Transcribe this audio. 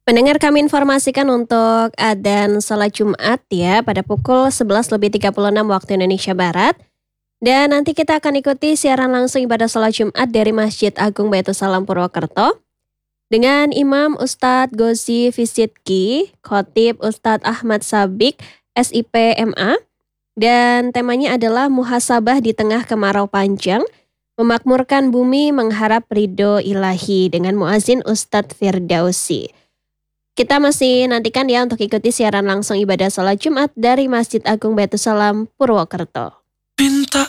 Pendengar, kami informasikan untuk adzan salat Jumat ya pada pukul 11.36 waktu Indonesia Barat. Dan nanti kita akan ikuti siaran langsung ibadah salat Jumat dari Masjid Agung Baitul Salam Purwokerto dengan Imam Ustadz Gozi Fisidki, Khotib Ustadz Ahmad Sabik, SIP MA, dan temanya adalah muhasabah di tengah kemarau panjang, memakmurkan bumi mengharap ridho ilahi dengan muazin Ustadz Firdausi. Kita masih nantikan ya untuk ikuti siaran langsung ibadah salat Jumat dari Masjid Agung Baitul Salam Purwokerto. Minta